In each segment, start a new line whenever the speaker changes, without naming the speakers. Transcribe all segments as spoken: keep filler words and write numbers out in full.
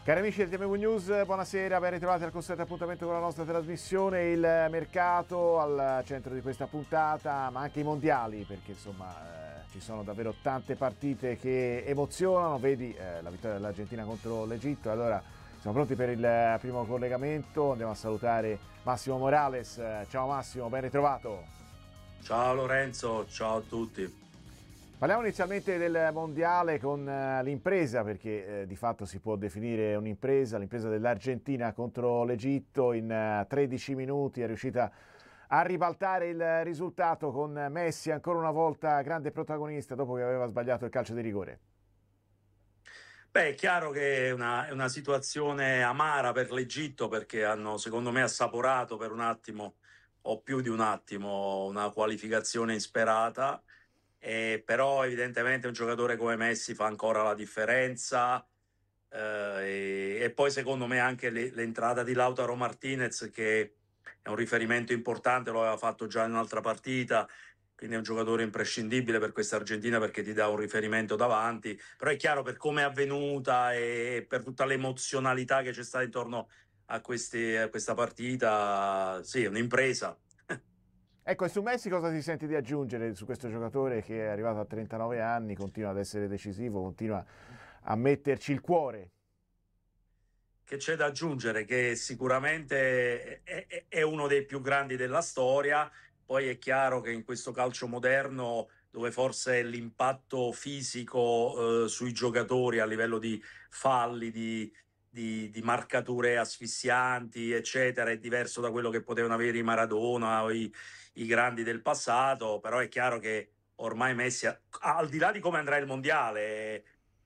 Cari amici del T M V News, buonasera, ben ritrovati al consueto appuntamento con la nostra trasmissione. Il mercato al centro di questa puntata, ma anche i mondiali, perché insomma eh, ci sono davvero tante partite che emozionano. Vedi eh, la vittoria dell'Argentina contro l'Egitto. Allora siamo pronti per il primo collegamento, andiamo a salutare Massimo Morales. Ciao Massimo, ben ritrovato.
Ciao Lorenzo, ciao a tutti.
Parliamo inizialmente del mondiale con uh, l'impresa, perché eh, di fatto si può definire un'impresa, l'impresa dell'Argentina contro l'Egitto. In uh, tredici minuti è riuscita a ribaltare il risultato con Messi ancora una volta grande protagonista dopo che aveva sbagliato il calcio di rigore.
Beh, è chiaro che è una, è una situazione amara per l'Egitto, perché hanno secondo me assaporato per un attimo o più di un attimo una qualificazione insperata. Eh, però evidentemente un giocatore come Messi fa ancora la differenza, eh, e, e poi secondo me anche le, l'entrata di Lautaro Martinez, che è un riferimento importante, lo aveva fatto già in un'altra partita, quindi è un giocatore imprescindibile per questa Argentina perché ti dà un riferimento davanti. Però è chiaro, per come è avvenuta e per tutta l'emozionalità che c'è stata intorno a, questi, a questa partita, sì, è un'impresa.
Ecco, e su Messi cosa ti senti di aggiungere su questo giocatore che è arrivato a trentanove anni, continua ad essere decisivo, continua a metterci il cuore?
Che c'è da aggiungere? Che sicuramente è, è, è uno dei più grandi della storia. Poi è chiaro che in questo calcio moderno, dove forse l'impatto fisico eh, sui giocatori a livello di falli, di, di, di marcature asfissianti, eccetera, è diverso da quello che potevano avere i Maradona o i, i grandi del passato. Però è chiaro che ormai Messi, al di là di come andrà il mondiale,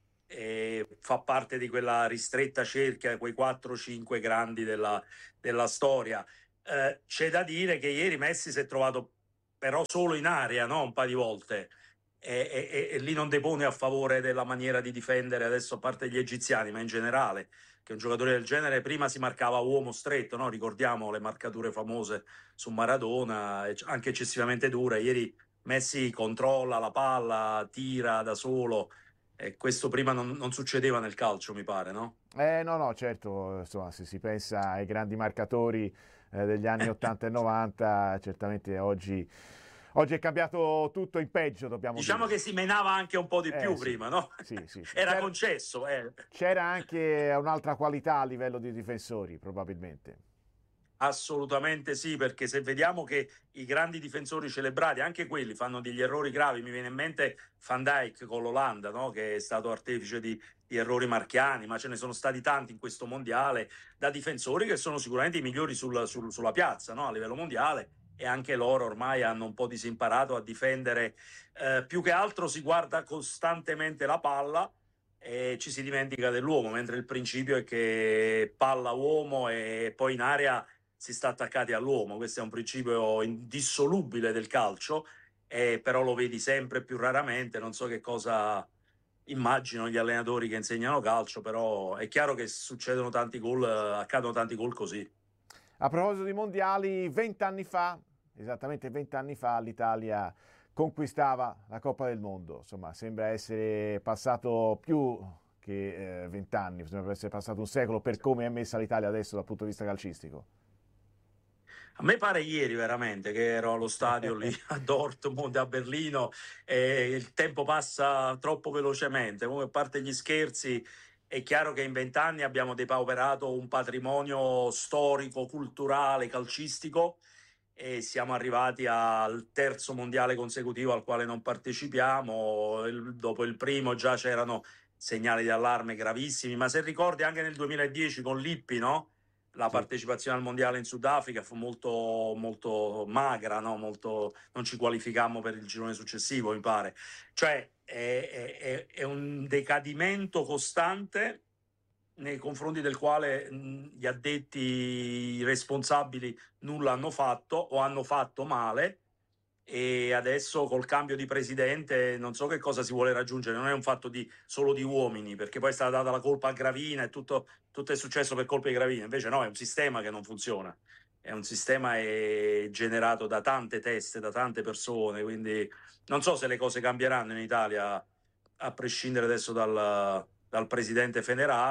e fa parte di quella ristretta cerchia, quei quattro cinque grandi della, della storia. Eh, c'è da dire che ieri Messi si è trovato però solo in area, no? Un paio di volte, e, e, e lì non depone a favore della maniera di difendere, adesso a parte gli egiziani, ma in generale, che un giocatore del genere prima si marcava uomo stretto, no? Ricordiamo le marcature famose su Maradona, anche eccessivamente dure. Ieri Messi controlla la palla, tira da solo. E questo prima non, non succedeva nel calcio, mi pare, no?
Eh no, no, certo, insomma, se si pensa ai grandi marcatori eh, degli anni ottanta e novanta, certamente oggi, oggi è cambiato tutto in peggio, dobbiamo
Diciamo
dire.
che si menava anche un po' di
Eh
più
sì,
prima, no?
sì, sì, sì.
Era
C'era,
concesso, eh.
c'era anche un'altra qualità a livello di difensori, probabilmente.
Assolutamente sì, perché se vediamo che i grandi difensori celebrati, anche quelli, fanno degli errori gravi, mi viene in mente Van Dijk con l'Olanda, no? Che è stato artefice di, di errori marchiani, ma ce ne sono stati tanti in questo mondiale, da difensori che sono sicuramente i migliori sul, sul, sulla piazza, no? A livello mondiale, e anche loro ormai hanno un po' disimparato a difendere. Eh, più che altro si guarda costantemente la palla e ci si dimentica dell'uomo, mentre il principio è che palla uomo e poi in area si sta attaccati all'uomo. Questo è un principio indissolubile del calcio, eh, però lo vedi sempre più raramente. Non so che cosa immagino gli allenatori che insegnano calcio, però è chiaro che succedono tanti gol, accadono tanti gol così.
A proposito di mondiali, vent'anni fa, esattamente vent'anni fa, l'Italia conquistava la Coppa del Mondo. Insomma, sembra essere passato più che vent'anni, sembra essere passato un secolo per come è messa l'Italia adesso dal punto di vista calcistico.
A me pare ieri veramente che ero allo stadio lì a Dortmund, a Berlino, e il tempo passa troppo velocemente. Comunque, a parte gli scherzi, è chiaro che in vent'anni abbiamo depauperato un patrimonio storico, culturale, calcistico, e siamo arrivati al terzo mondiale consecutivo al quale non partecipiamo. Il, dopo il primo già c'erano segnali di allarme gravissimi, ma se ricordi anche nel duemiladieci con Lippi, no? La
Sì.
partecipazione al mondiale in Sudafrica fu molto, molto magra, no? Molto, non ci qualificammo per il girone successivo, mi pare. Cioè è, è, è un decadimento costante nei confronti del quale mh, gli addetti, i responsabili nulla hanno fatto o hanno fatto male, e adesso col cambio di presidente non so che cosa si vuole raggiungere. Non è un fatto di, solo di uomini, perché poi è stata data la colpa a Gravina e tutto, tutto è successo per colpa di Gravina. Invece no, è un sistema che non funziona, è un sistema è generato da tante teste, da tante persone, quindi non so se le cose cambieranno in Italia a prescindere adesso dal, dal presidente federale.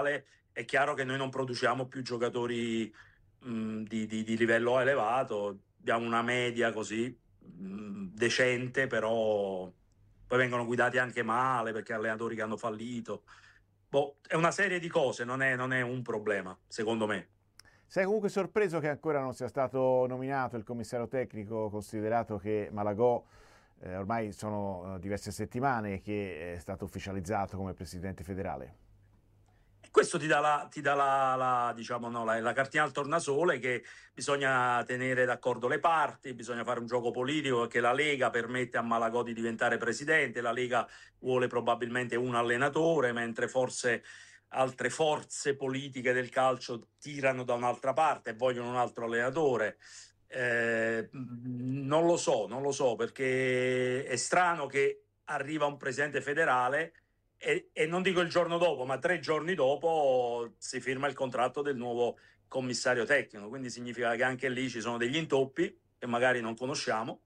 è chiaro che noi non produciamo più giocatori mh, di, di, di livello elevato, abbiamo una media così mh, decente, però poi vengono guidati anche male perché allenatori che hanno fallito. Boh, è una serie di cose, non è, non è un problema, secondo me.
Sei comunque sorpreso che ancora non sia stato nominato il commissario tecnico, considerato che Malagò eh, ormai sono eh, diverse settimane che è stato ufficializzato come presidente federale?
Questo ti dà la, ti dà la, la, diciamo, no, la, la cartina al tornasole, che bisogna tenere d'accordo le parti, bisogna fare un gioco politico, che la Lega permette a Malagò di diventare presidente, la Lega vuole probabilmente un allenatore, mentre forse altre forze politiche del calcio tirano da un'altra parte e vogliono un altro allenatore. Eh, non lo so, non lo so, perché è strano che arriva un presidente federale e, e non dico il giorno dopo, ma tre giorni dopo si firma il contratto del nuovo commissario tecnico, quindi significa che anche lì ci sono degli intoppi che magari non conosciamo,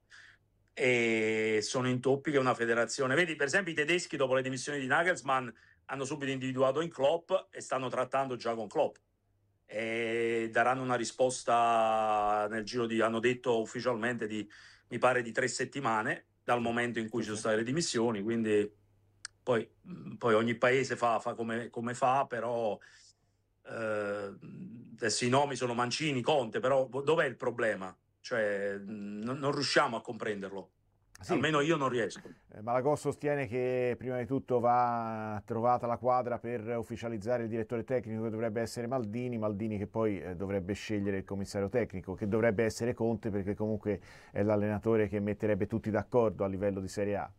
e sono intoppi che una federazione... Vedi, per esempio, i tedeschi dopo le dimissioni di Nagelsmann hanno subito individuato in Klopp e stanno trattando già con Klopp, e daranno una risposta nel giro di, hanno detto ufficialmente, di, mi pare, di tre settimane dal momento in cui ci sono state le dimissioni, quindi poi, poi ogni paese fa, fa come, come fa, però eh, adesso i nomi sono Mancini, Conte, però dov'è il problema? Cioè, non, non riusciamo a comprenderlo.
Sì,
Almeno io non riesco.
eh, Malagò sostiene che prima di tutto va trovata la quadra per ufficializzare il direttore tecnico, che dovrebbe essere Maldini, Maldini che poi eh, dovrebbe scegliere il commissario tecnico, che dovrebbe essere Conte, perché comunque è l'allenatore che metterebbe tutti d'accordo a livello di Serie A.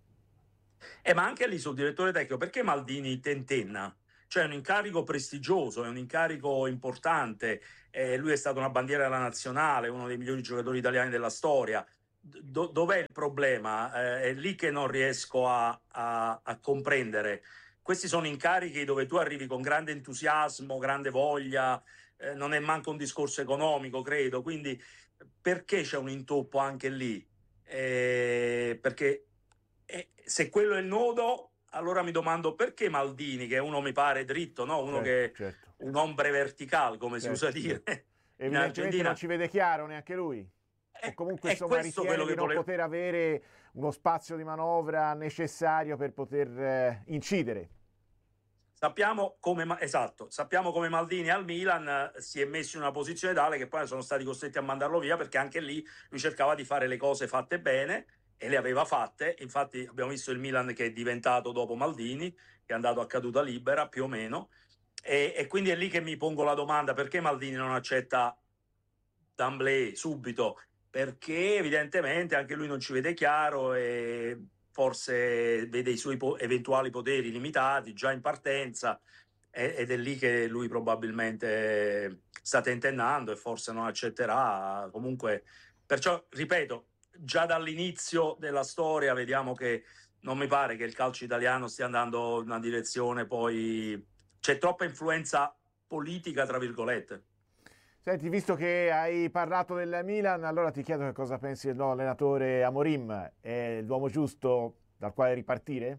Eh, ma anche lì sul direttore tecnico, perché Maldini tentenna? Cioè è un incarico prestigioso, è un incarico importante, eh, lui è stato una bandiera della nazionale, uno dei migliori giocatori italiani della storia. Do- dov'è il problema? Eh, è lì che non riesco a, a, a comprendere. Questi sono incarichi dove tu arrivi con grande entusiasmo, grande voglia, eh, non è manco un discorso economico, credo, quindi perché c'è un intoppo anche lì? Eh, perché e se quello è il nodo, allora mi domando perché Maldini, che è uno mi pare dritto, no? Uno
Certo,
che
certo,
un ombre vertical, come si usa
certo,
dire
certo.
in
Evidentemente non
Argentina.
ci vede chiaro neanche lui. O
È,
comunque
è
insomma
questo
ritiene
quello
di
che
non
volevo.
poter avere uno spazio di manovra necessario per poter eh, incidere.
Sappiamo come, esatto, sappiamo come Maldini al Milan eh, si è messo in una posizione tale che poi sono stati costretti a mandarlo via, perché anche lì lui cercava di fare le cose fatte bene e le aveva fatte. Infatti abbiamo visto il Milan che è diventato dopo Maldini, che è andato a caduta libera più o meno, e, e quindi è lì che mi pongo la domanda: perché Maldini non accetta d'emblée, subito? Perché evidentemente anche lui non ci vede chiaro e forse vede i suoi po- eventuali poteri limitati già in partenza, e- ed è lì che lui probabilmente sta tentennando e forse non accetterà. Comunque, perciò, ripeto, già dall'inizio della storia vediamo che non mi pare che il calcio italiano stia andando in una direzione, poi c'è troppa influenza politica, tra virgolette.
Senti, visto che hai parlato del Milan, allora ti chiedo che cosa pensi del nuovo allenatore Amorim. È l'uomo giusto dal quale ripartire?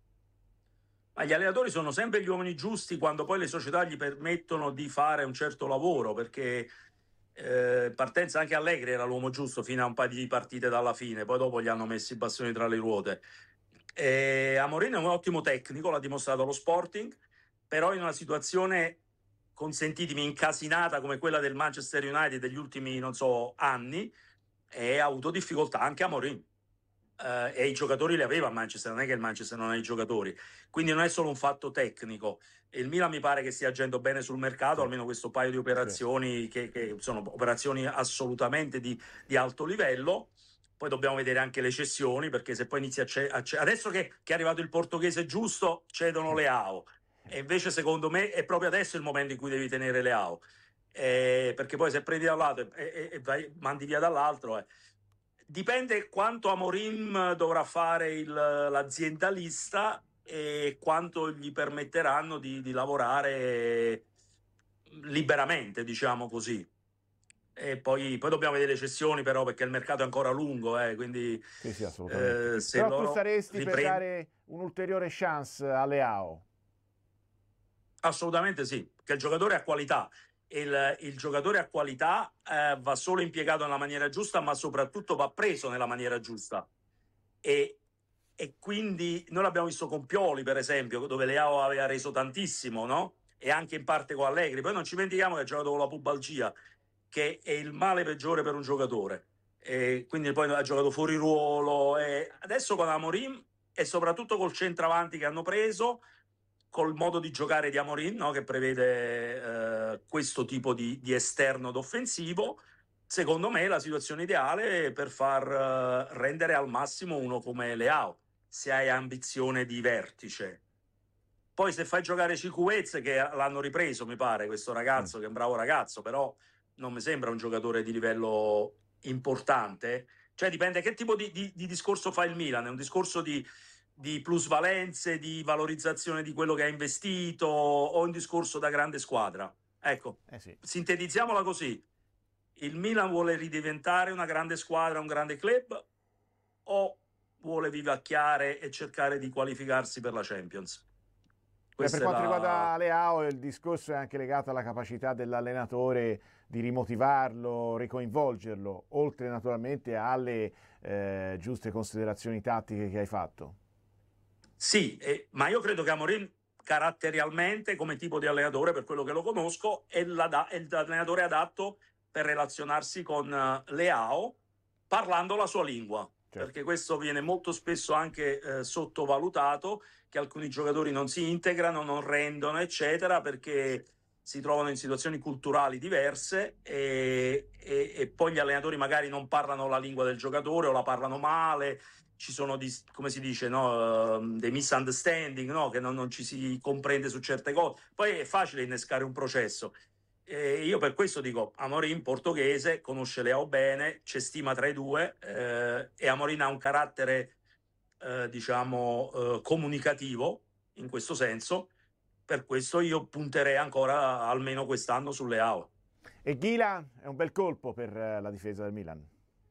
Ma gli allenatori sono sempre gli uomini giusti quando poi le società gli permettono di fare un certo lavoro, perché eh, partenza anche Allegri era l'uomo giusto fino a un paio di partite dalla fine, poi dopo gli hanno messo i bastoni tra le ruote. E Amorim è un ottimo tecnico, l'ha dimostrato allo Sporting, però in una situazione, consentitemi, incasinata come quella del Manchester United degli ultimi, non so, anni, e ha avuto difficoltà anche Amorim. Uh, e i giocatori li aveva a Manchester, non è che il Manchester non ha i giocatori, quindi non è solo un fatto tecnico. Il Milan mi pare che stia agendo bene sul mercato,
Sì,
almeno questo paio di
sì.
operazioni che, che sono operazioni assolutamente di, di alto livello. Poi dobbiamo vedere anche le cessioni, perché se poi inizia a, ce- a ce- adesso che, che è arrivato il portoghese giusto, cedono le A O, e invece secondo me è proprio adesso il momento in cui devi tenere le A O, eh, perché poi se prendi da un lato e, e, e vai, mandi via dall'altro, eh. Dipende quanto Amorim dovrà fare il, l'aziendalista e quanto gli permetteranno di, di lavorare liberamente, diciamo così. E poi, poi dobbiamo vedere le cessioni, però, perché il mercato è ancora lungo, eh, quindi
Sì, sì, assolutamente.
eh, se
Però tu
loro
saresti per
riprendono...
dare un'ulteriore chance alle A O.
Assolutamente sì, che il giocatore ha qualità. Il, il giocatore a qualità eh, va solo impiegato nella maniera giusta, ma soprattutto va preso nella maniera giusta. E, e quindi noi l'abbiamo visto con Pioli, per esempio, dove Leao aveva reso tantissimo, no? E anche in parte con Allegri. Poi non ci dimentichiamo che ha giocato con la pubalgia, che è il male peggiore per un giocatore. E quindi poi ha giocato fuori ruolo. E adesso con Amorim e soprattutto col centravanti che hanno preso, col modo di giocare di Amorim, no? Che prevede eh, questo tipo di, di esterno d'offensivo, secondo me è la situazione ideale per far uh, rendere al massimo uno come Leao, se hai ambizione di vertice. Poi se fai giocare Cicuez, che l'hanno ripreso, mi pare, questo ragazzo, mm. che è un bravo ragazzo, però non mi sembra un giocatore di livello importante. Cioè dipende che tipo di, di, di discorso fa il Milan, è un discorso di, di plusvalenze, di valorizzazione di quello che ha investito, o un discorso da grande squadra. Ecco, eh sì. Sintetizziamola così. Il Milan vuole ridiventare una grande squadra, un grande club, o vuole vivacchiare e cercare di qualificarsi per la Champions?
Beh, per quanto la... riguarda Leao, il discorso è anche legato alla capacità dell'allenatore di rimotivarlo, ricoinvolgerlo, oltre naturalmente alle eh, giuste considerazioni tattiche che hai fatto.
Sì, eh, ma io credo che Amorim caratterialmente, come tipo di allenatore, per quello che lo conosco, è, la, è l'allenatore adatto per relazionarsi con uh, Leao parlando la sua lingua, certo. Perché questo viene molto spesso anche eh, sottovalutato, che alcuni giocatori non si integrano, non rendono, eccetera, perché si trovano in situazioni culturali diverse e, e, e poi gli allenatori magari non parlano la lingua del giocatore o la parlano male, ci sono, di, come si dice, no, uh, dei misunderstanding, no? Che non, non ci si comprende su certe cose. Poi è facile innescare un processo. E io per questo dico, Amorim portoghese, conosce Leao bene, c'è stima tra i due eh, e Amorim ha un carattere eh, diciamo eh, comunicativo in questo senso, per questo io punterei ancora almeno quest'anno su Leao.
E Ghila è un bel colpo per la difesa del Milan?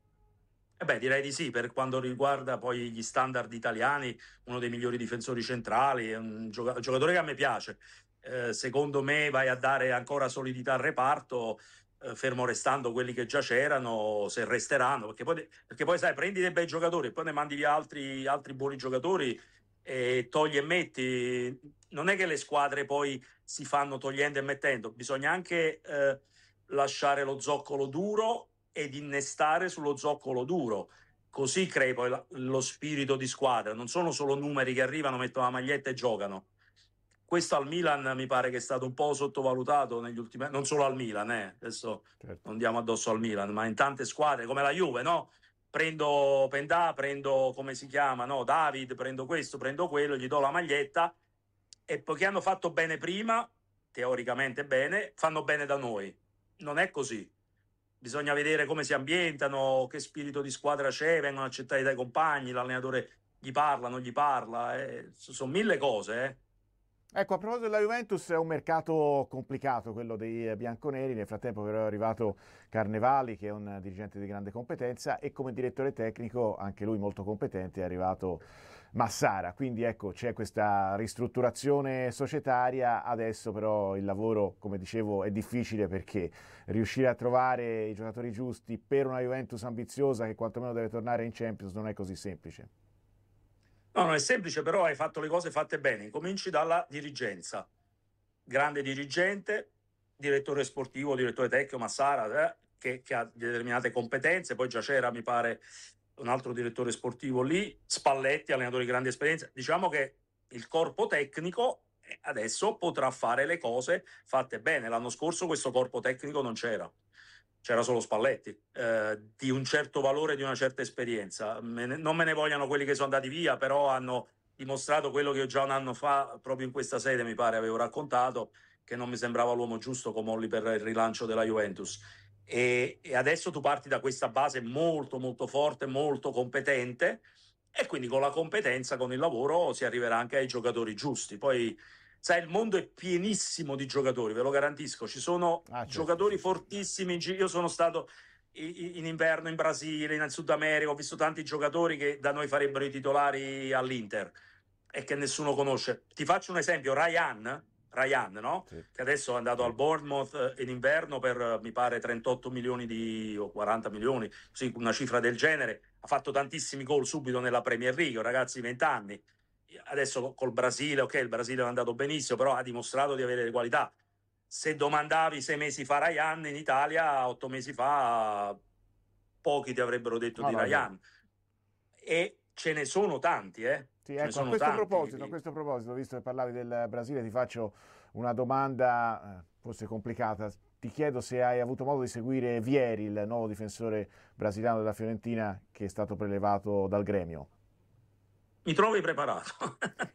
Eh beh, direi di sì, per quanto riguarda poi gli standard italiani, uno dei migliori difensori centrali, è un giocatore che a me piace. Eh, secondo me vai a dare ancora solidità al reparto, eh, fermo restando quelli che già c'erano, se resteranno, perché poi, perché poi sai, prendi dei bei giocatori e poi ne mandi via altri, altri buoni giocatori e togli e metti. Non è che le squadre poi si fanno togliendo e mettendo, bisogna anche eh, lasciare lo zoccolo duro ed innestare sullo zoccolo duro, così crei poi la, lo spirito di squadra. Non sono solo numeri che arrivano, mettono la maglietta e giocano. Questo al Milan mi pare che è stato un po' sottovalutato negli ultimi anni, non solo al Milan, eh. Adesso certo. Non andiamo addosso al Milan, ma in tante squadre come la Juve, no? Prendo Pendà, prendo come si chiama, no? David, prendo questo, prendo quello, gli do la maglietta e poiché hanno fatto bene prima, teoricamente bene, fanno bene da noi. Non è così. Bisogna vedere come si ambientano, che spirito di squadra c'è, vengono accettati dai compagni, l'allenatore gli parla, non gli parla, eh. Sono mille cose. Eh.
Ecco, a proposito della Juventus, è un mercato complicato quello dei bianconeri. Nel frattempo però è arrivato Carnevali, che è un dirigente di grande competenza, e come direttore tecnico, anche lui molto competente, è arrivato Massara. Quindi ecco, c'è questa ristrutturazione societaria. Adesso però il lavoro, come dicevo, è difficile, perché riuscire a trovare i giocatori giusti per una Juventus ambiziosa che quantomeno deve tornare in Champions non è così semplice.
No, non è semplice, però hai fatto le cose fatte bene. Cominci dalla dirigenza. Grande dirigente, direttore sportivo, direttore tecnico, Massara, eh, che, che ha determinate competenze. Poi già c'era, mi pare, un altro direttore sportivo lì, Spalletti, allenatore di grande esperienza. Diciamo che il corpo tecnico adesso potrà fare le cose fatte bene. L'anno scorso questo corpo tecnico non c'era. C'era solo Spalletti, eh, di un certo valore, di una certa esperienza. Me ne, non me ne vogliano quelli che sono andati via, però hanno dimostrato quello che io già un anno fa, proprio in questa sede, mi pare, avevo raccontato, che non mi sembrava l'uomo giusto Comolli per il rilancio della Juventus. E, e adesso tu parti da questa base molto, molto forte, molto competente, e quindi con la competenza, con il lavoro, si arriverà anche ai giocatori giusti. Poi sai, il mondo è pienissimo di giocatori, ve lo garantisco. Ci sono ah, certo, giocatori sì, fortissimi. Io sono stato in inverno in Brasile, in Sud America, ho visto tanti giocatori che da noi farebbero i titolari all'Inter e che nessuno conosce. Ti faccio un esempio: Ryan, Ryan, no?
Sì.
Che adesso è andato al Bournemouth in inverno per, mi pare, trentotto milioni di, o quaranta milioni, sì, una cifra del genere. Ha fatto tantissimi gol subito nella Premier League, un ragazzo di venti anni. Adesso col Brasile, ok, il Brasile è andato benissimo, però ha dimostrato di avere le qualità. Se domandavi sei mesi fa Ryan in Italia, otto mesi fa, pochi ti avrebbero detto
no,
di
no,
Ryan. E ce ne sono tanti, eh?
Sì,
Ce
ecco,
ne sono
a questo
tanti.
proposito, a questo proposito, visto che parlavi del Brasile, ti faccio una domanda, eh, forse complicata. Ti chiedo se hai avuto modo di seguire Vieri, il nuovo difensore brasiliano della Fiorentina, che è stato prelevato dal Gremio.
Mi trovi preparato.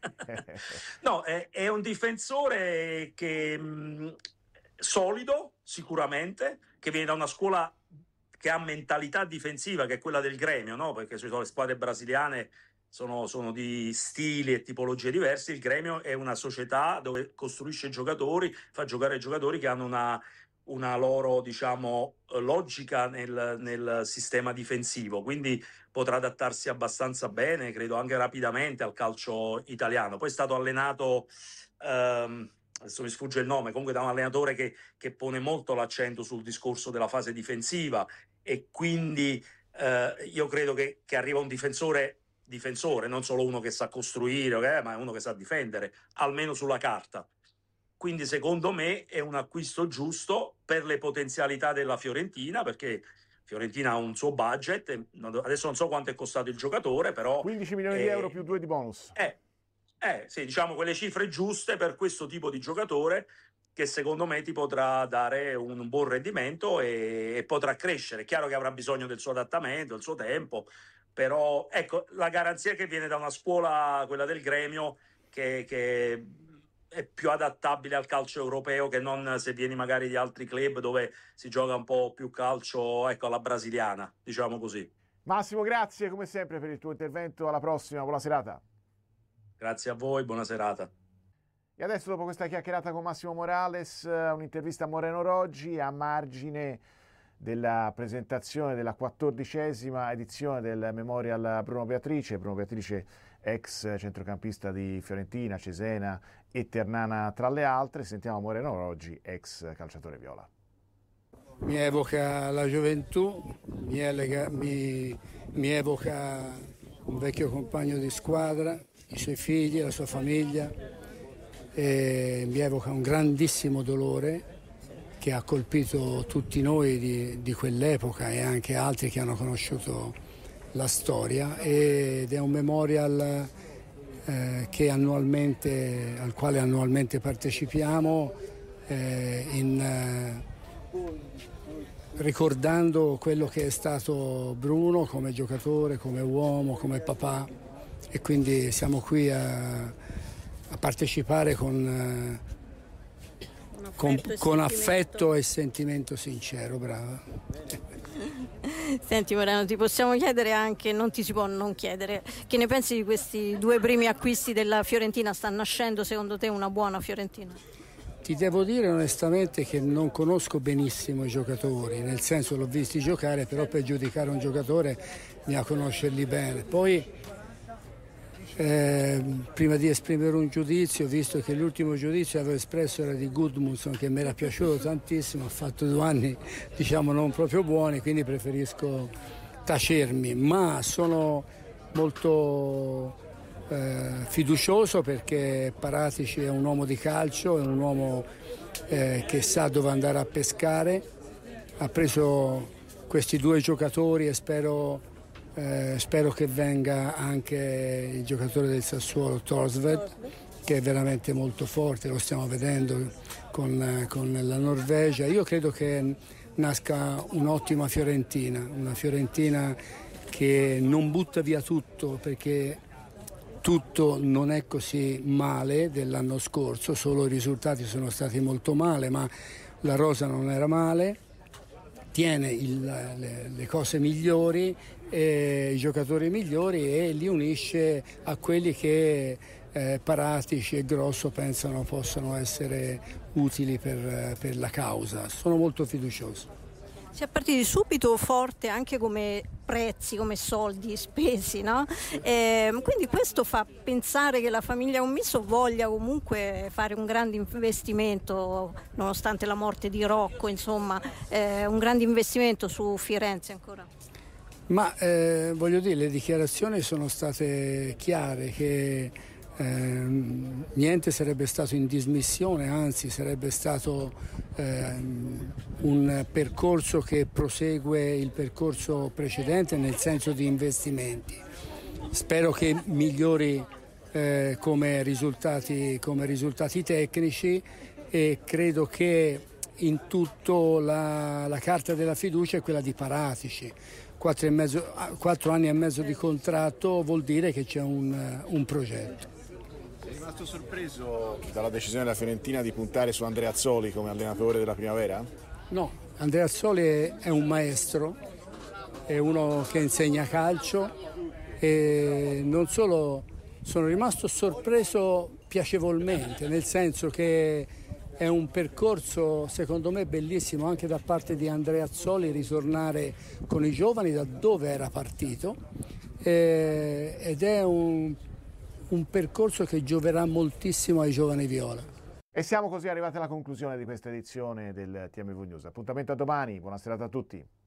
No, è, è un difensore che mh, solido, sicuramente, che viene da una scuola che ha mentalità difensiva, che è quella del Gremio, no? Perché ci sono le squadre brasiliane, sono, sono di stili e tipologie diversi. Il Gremio è una società dove costruisce giocatori, fa giocare giocatori che hanno una, una loro, diciamo, logica nel, nel sistema difensivo, quindi potrà adattarsi abbastanza bene, credo anche rapidamente, al calcio italiano. Poi è stato allenato, ehm, adesso mi sfugge il nome, comunque da un allenatore che, che pone molto l'accento sul discorso della fase difensiva, e quindi eh, io credo che, che arriva un difensore difensore, non solo uno che sa costruire, okay, ma è uno che sa difendere, almeno sulla carta. Quindi secondo me è un acquisto giusto per le potenzialità della Fiorentina, perché Fiorentina ha un suo budget, adesso non so quanto è costato il giocatore, però
quindici milioni di euro più due di bonus.
Eh, eh, sì, diciamo quelle cifre giuste per questo tipo di giocatore, che secondo me ti potrà dare un buon rendimento e, e potrà crescere. È chiaro che avrà bisogno del suo adattamento, del suo tempo, però ecco, la garanzia che viene da una scuola, quella del Gremio, che, che è più adattabile al calcio europeo che non se vieni magari di altri club dove si gioca un po' più calcio, ecco, alla brasiliana, diciamo così.
Massimo, grazie come sempre per il tuo intervento, alla prossima, buona serata.
Grazie a voi, buona serata.
E adesso, dopo questa chiacchierata con Massimo Morales, un'intervista a Moreno Roggi a margine della presentazione della quattordicesima edizione del Memorial Bruno Beatrice. Bruno Beatrice, ex centrocampista di Fiorentina, Cesena e Ternana tra le altre. Sentiamo Moreno Roggi, ex calciatore viola.
Mi evoca la gioventù, mi, elega, mi, mi evoca un vecchio compagno di squadra, i suoi figli, la sua famiglia, e mi evoca un grandissimo dolore che ha colpito tutti noi di, di quell'epoca e anche altri che hanno conosciuto la storia, ed è un memorial eh, che annualmente, al quale annualmente partecipiamo eh, in, eh, ricordando quello che è stato Bruno come giocatore, come uomo, come papà, e quindi siamo qui a, a partecipare con eh, Con,
affetto,
con
e
affetto e sentimento sincero, brava.
Senti Moreno, ti possiamo chiedere anche, non ti si può non chiedere, che ne pensi di questi due primi acquisti della Fiorentina? Sta nascendo secondo te una buona Fiorentina?
Ti devo dire onestamente che non conosco benissimo i giocatori, nel senso l'ho visti giocare, però per giudicare un giocatore bisogna conoscerli bene. Poi Eh, prima di esprimere un giudizio, visto che l'ultimo giudizio avevo espresso era di Gudmundsson, che mi era piaciuto tantissimo, ha fatto due anni diciamo non proprio buoni, quindi preferisco tacermi, ma sono molto eh, fiducioso perché Paratici è un uomo di calcio, è un uomo eh, che sa dove andare a pescare, ha preso questi due giocatori e spero Eh, spero che venga anche il giocatore del Sassuolo, Thorstvedt, che è veramente molto forte, lo stiamo vedendo con, con la Norvegia. Io credo che nasca un'ottima Fiorentina, una Fiorentina che non butta via tutto, perché tutto non è così male dell'anno scorso, solo i risultati sono stati molto male, ma la rosa non era male, tiene il, le, le cose migliori, e i giocatori migliori, e li unisce a quelli che eh, Paratici e Grosso pensano possano essere utili per, per la causa. Sono molto fiducioso.
Si è partiti subito forte anche come prezzi, come soldi spesi, no? Eh, quindi questo fa pensare che la famiglia Commisso voglia comunque fare un grande investimento, nonostante la morte di Rocco, insomma, eh, un grande investimento su Firenze ancora.
Ma eh, voglio dire, le dichiarazioni sono state chiare che eh, niente sarebbe stato in dismissione, anzi sarebbe stato eh, un percorso che prosegue il percorso precedente nel senso di investimenti. Spero che migliori eh, come risultati, come risultati tecnici, e credo che in tutto la, la carta della fiducia è quella di Paratici. Quattro, e mezzo, quattro anni e mezzo di contratto vuol dire che c'è un, un progetto.
Sei rimasto sorpreso dalla decisione della Fiorentina di puntare su Andrea Azzoli come allenatore della primavera?
No, Andrea Azzoli è un maestro, è uno che insegna calcio, e non solo sono rimasto sorpreso piacevolmente, nel senso che è un percorso secondo me bellissimo anche da parte di Andrea Azzoli, ritornare con i giovani da dove era partito, eh, ed è un, un percorso che gioverà moltissimo ai giovani viola.
E siamo così arrivati alla conclusione di questa edizione del T M V News. Appuntamento a domani, buona serata a tutti.